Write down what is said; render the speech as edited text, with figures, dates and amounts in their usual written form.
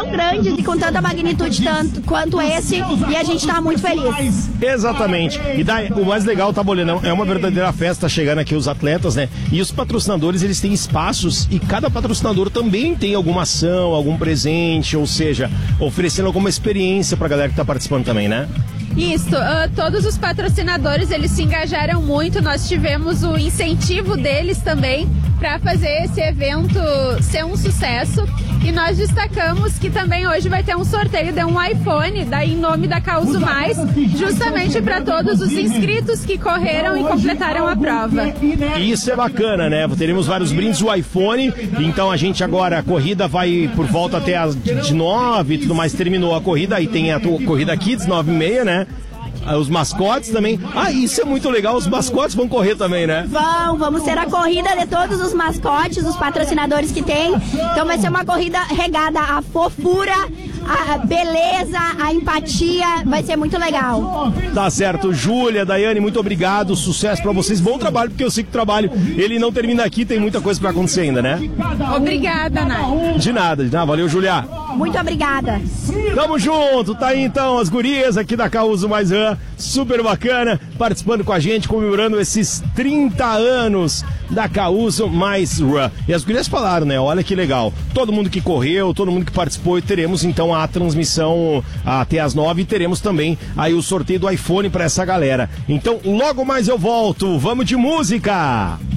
tão grandes e com tanta magnitude tanto quanto esse, e a gente está muito feliz. Exatamente. E daí, o mais legal, tá, Bolena, é uma verdadeira festa chegando aqui os atletas, né? E os patrocinadores, eles têm espaços e cada patrocinador também tem alguma ação, algum presente, ou seja, oferecendo alguma experiência pra galera que tá participando também, né? Isso, todos os patrocinadores, eles se engajaram muito, nós tivemos o incentivo deles também para fazer esse evento ser um sucesso, e nós destacamos que também hoje vai ter um sorteio de um iPhone, daí em nome da Causo Mais, justamente para todos os inscritos que correram e completaram a prova. Isso é bacana, né? Teremos vários brindes, o iPhone, então a gente agora, a corrida vai por volta até as de 9 e tudo mais, terminou a corrida, aí tem a corrida Kids, 9h30, né? Os mascotes também. Ah, isso é muito legal, os mascotes vão correr também, né? Vamos ter a corrida de todos os mascotes, os patrocinadores que tem. Então vai ser uma corrida regada à fofura, a beleza, a empatia, vai ser muito legal. Tá certo, Júlia, Daiane, muito obrigado, sucesso pra vocês, bom trabalho, porque eu sei que o trabalho, ele não termina aqui, tem muita coisa pra acontecer ainda, né? Obrigada, Nai. De nada, valeu, Júlia. Muito obrigada. Tamo junto, tá aí então as gurias aqui da Causo Mais Run, super bacana, participando com a gente, comemorando esses 30 anos da Causo Mais Run. E as gurias falaram, né, olha que legal, todo mundo que correu, todo mundo que participou, e teremos então a transmissão até as 9 e teremos também aí o sorteio do iPhone pra essa galera. Então logo mais eu volto, vamos de música!